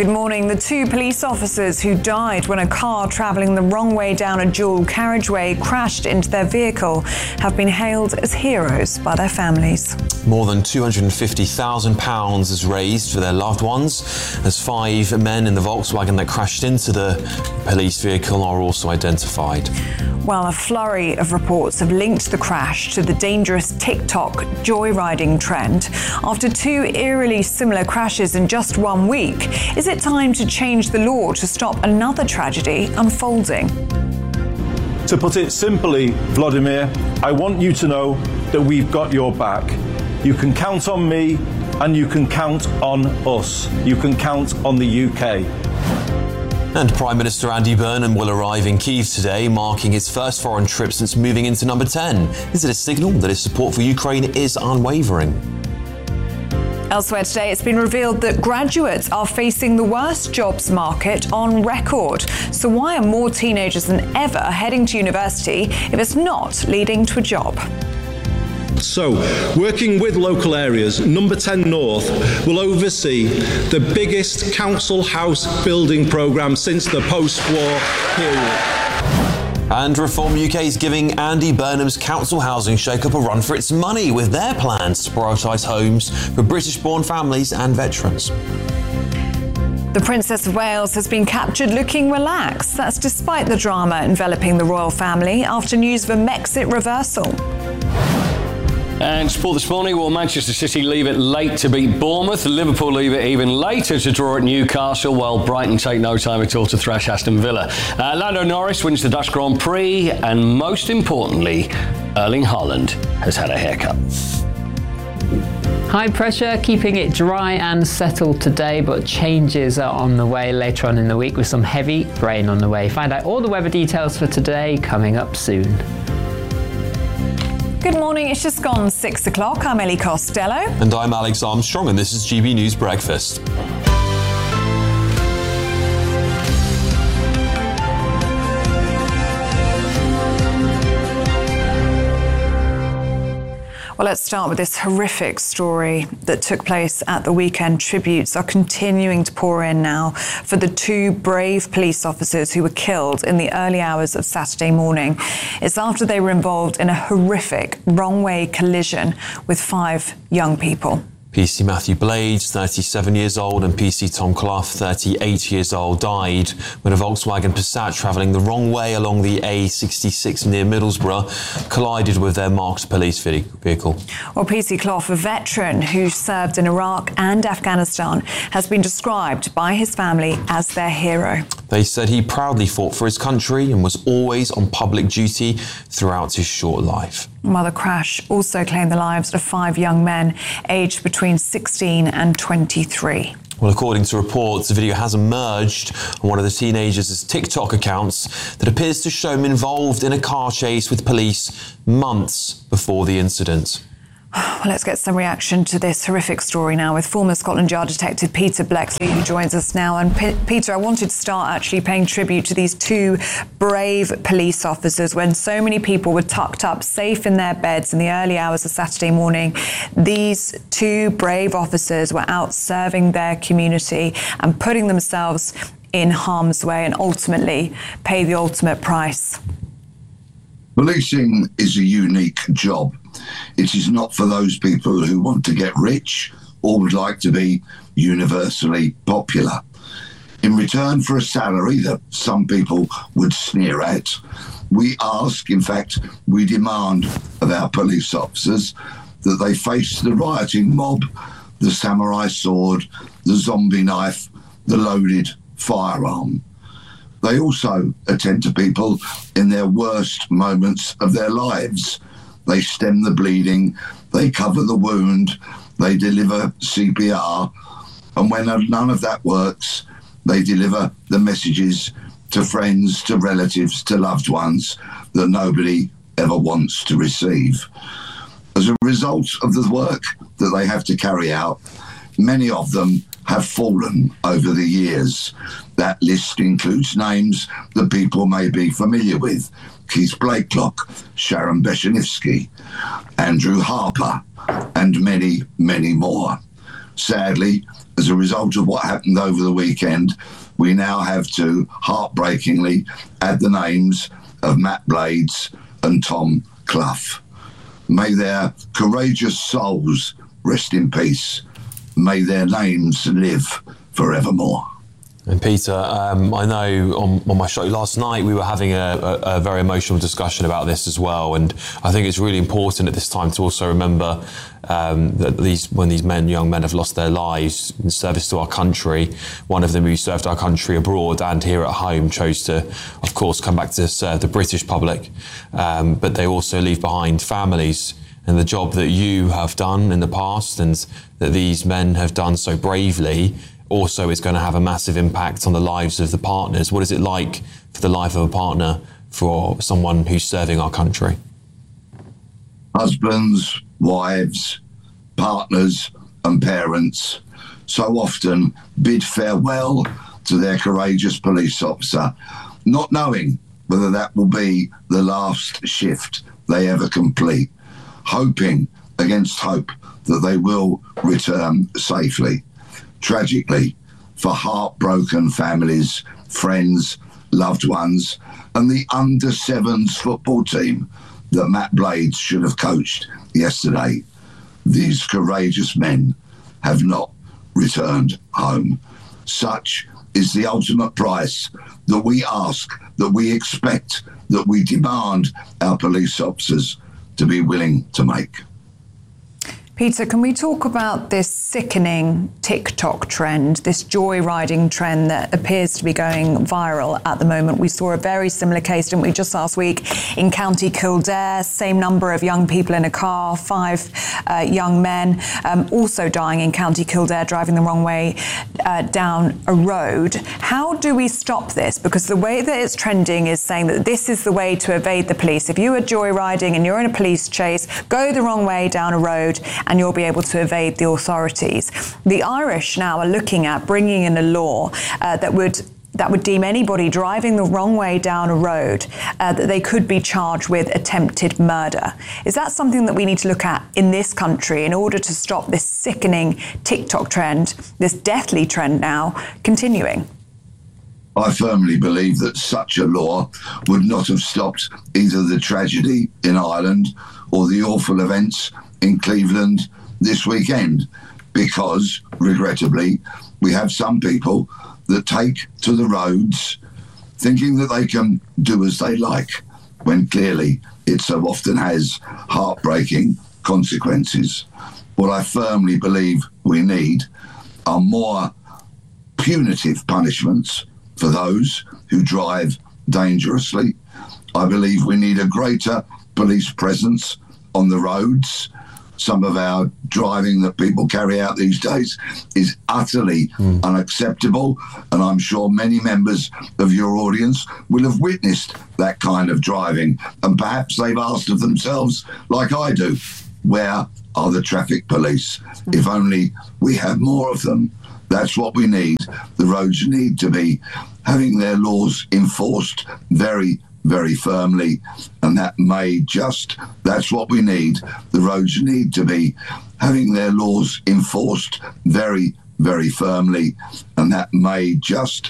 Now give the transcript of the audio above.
Good morning. The two police officers who died when a car travelling the wrong way down a dual carriageway crashed into their vehicle have been hailed as heroes by their families. More than £250,000 is raised for their loved ones, as 5 men in the Volkswagen that crashed into the police vehicle are also identified. Well, a flurry of reports have linked the crash to the dangerous TikTok joyriding trend. After 2 eerily similar crashes in just 1 week, is it time to change the law to stop another tragedy unfolding? To put it simply, Vladimir, I want you to know that we've got your back. You can count on me and you can count on us. You can count on the UK. And Prime Minister Andy Burnham will arrive in Kyiv today, marking his first foreign trip since moving into number 10. Is it a signal that his support for Ukraine is unwavering? Elsewhere today, it's been revealed that graduates are facing the worst jobs market on record. So why are more teenagers than ever heading to university if it's not leading to a job? So, working with local areas, Number 10 North will oversee the biggest council house building programme since the post-war period. And Reform UK is giving Andy Burnham's council housing shake-up a run for its money with their plans to prioritise homes for British-born families and veterans. The Princess of Wales has been captured looking relaxed. That's despite the drama enveloping the royal family after news of a Brexit reversal. And sport this morning, well, Manchester City leave it late to beat Bournemouth. Liverpool leave it even later to draw at Newcastle, while Brighton take no time at all to thrash Aston Villa. Lando Norris wins the Dutch Grand Prix, and most importantly, Erling Haaland has had a haircut. High pressure, keeping it dry and settled today, but changes are on the way later on in the week with some heavy rain on the way. Find out all the weather details for today coming up soon. Good morning, it's just gone 6 o'clock. I'm Ellie Costello. And I'm Alex Armstrong, and this is GB News Breakfast. Well, let's start with this horrific story that took place at the weekend. Tributes are continuing to pour in now for the 2 brave police officers who were killed in the early hours of Saturday morning. It's after they were involved in a horrific wrong-way collision with 5 young people. PC Matthew Blades, 37 years old, and PC Tom Clough, 38 years old, died when a Volkswagen Passat travelling the wrong way along the A66 near Middlesbrough collided with their marked police vehicle. Well, PC Clough, a veteran who served in Iraq and Afghanistan, has been described by his family as their hero. They said he proudly fought for his country and was always on public duty throughout his short life. Well, the crash also claimed the lives of 5 young men aged between 16 and 23. Well, according to reports, a video has emerged on one of the teenagers' TikTok accounts that appears to show him involved in a car chase with police months before the incident. Well, let's get some reaction to this horrific story now with former Scotland Yard detective Peter Bleksley, who joins us now. And Peter, I wanted to start actually paying tribute to these 2 brave police officers when so many people were tucked up safe in their beds in the early hours of Saturday morning. These 2 brave officers were out serving their community and putting themselves in harm's way and ultimately pay the ultimate price. Policing is a unique job. It is not for those people who want to get rich or would like to be universally popular. In return for a salary that some people would sneer at, we ask, in fact, we demand of our police officers that they face the rioting mob, the samurai sword, the zombie knife, the loaded firearm. They also attend to people in their worst moments of their lives. They stem the bleeding, they cover the wound, they deliver CPR, and when none of that works, they deliver the messages to friends, to relatives, to loved ones that nobody ever wants to receive. As a result of the work that they have to carry out, many of them have fallen over the years. That list includes names that people may be familiar with: Keith Blakelock, Sharon Beshenivsky, Andrew Harper, and many, many more. Sadly, as a result of what happened over the weekend, we now have to, heartbreakingly, add the names of Matt Blades and Tom Clough. May their courageous souls rest in peace. May their names live forevermore. And Peter, I know on my show last night we were having a very emotional discussion about this as well, and I think it's really important at this time to also remember that when these young men have lost their lives in service to our country, one of them who served our country abroad and here at home chose to, of course, come back to serve the British public, but they also leave behind families. And the job that you have done in the past and that these men have done so bravely also is going to have a massive impact on the lives of the partners. What is it like for the life of a partner for someone who's serving our country? Husbands, wives, partners and parents so often bid farewell to their courageous police officer, not knowing whether that will be the last shift they ever complete, hoping against hope that they will return safely. Tragically, for heartbroken families, friends, loved ones, and the under-7s football team that Matt Blades should have coached yesterday, these courageous men have not returned home. Such is the ultimate price that we ask, that we expect, that we demand our police officers to be willing to make. Peter, can we talk about this sickening TikTok trend, this joyriding trend that appears to be going viral at the moment? We saw a very similar case, didn't we, just last week in County Kildare, same number of young people in a car, 5 young men also dying in County Kildare, driving the wrong way down a road. How do we stop this? Because the way that it's trending is saying that this is the way to evade the police. If you are joyriding and you're in a police chase, go the wrong way down a road and you'll be able to evade the authorities. The Irish now are looking at bringing in a law that would deem anybody driving the wrong way down a road that they could be charged with attempted murder. Is that something that we need to look at in this country in order to stop this sickening TikTok trend, this deathly trend now, continuing? I firmly believe that such a law would not have stopped either the tragedy in Ireland or the awful events in Cleveland this weekend, because, regrettably, we have some people that take to the roads thinking that they can do as they like, when clearly it so often has heartbreaking consequences. What I firmly believe we need are more punitive punishments for those who drive dangerously. I believe we need a greater police presence on the roads. Some of our driving that people carry out these days is utterly unacceptable, and I'm sure many members of your audience will have witnessed that kind of driving, and perhaps they've asked of themselves, like I do, where are the traffic police? If only we had more of them. That's what we need. The roads need to be having their laws enforced very, very firmly, and that's what we need. The roads need to be having their laws enforced very, very firmly, and